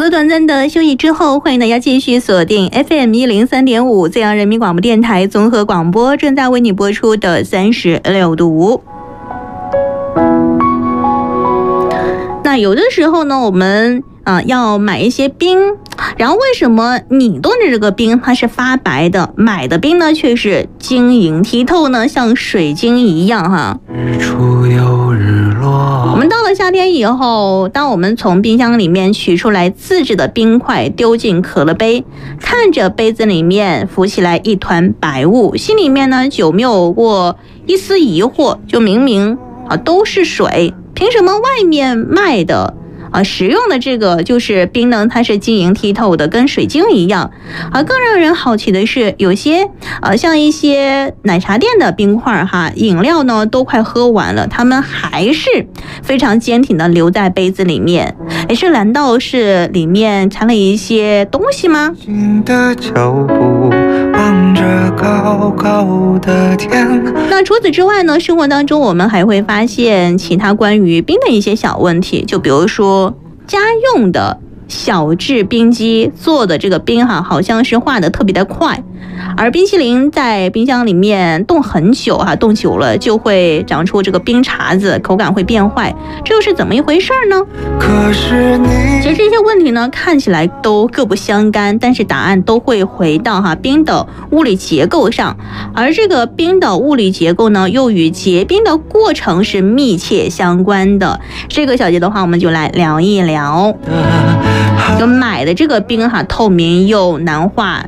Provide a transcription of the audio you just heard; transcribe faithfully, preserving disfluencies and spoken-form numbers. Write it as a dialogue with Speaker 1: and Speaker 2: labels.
Speaker 1: 的，短暂的休息之后，欢迎大家继续锁定 F M 一零三点五 浙江人民广播电台综合广播，正在为你播出的三十六度。那有的时候呢，我们啊、呃、要买一些冰，然后为什么你冻的这个冰它是发白的，买的冰呢却是晶莹剔透呢，像水晶一样哈？日出又日落。我们到了夏天以后，当我们从冰箱里面取出来自制的冰块，丢进可乐杯，看着杯子里面浮起来一团白雾，心里面呢有没有过一丝疑惑？就明明啊都是水，凭什么外面卖的啊，使用的这个就是冰呢，它是晶莹剔透的，跟水晶一样。而更让人好奇的是，有些呃像一些奶茶店的冰块哈，饮料呢都快喝完了，他们还是非常坚挺的留在杯子里面。哎，这难道是里面掺了一些东西吗？的脚步望着高高的天。那除此之外呢，生活当中我们还会发现其他关于冰的一些小问题，就比如说家用的小制冰机做的这个冰哈，好像是化的特别的快，而冰淇淋在冰箱里面冻很久哈，冻久了就会长出这个冰碴子，口感会变坏，这又是怎么一回事呢？可是你其实这些问题呢，看起来都各不相干，但是答案都会回到哈冰的物理结构上，而这个冰的物理结构呢，又与结冰的过程是密切相关的。这个小节的话，我们就来聊一聊。就买的这个冰哈，透明又难化，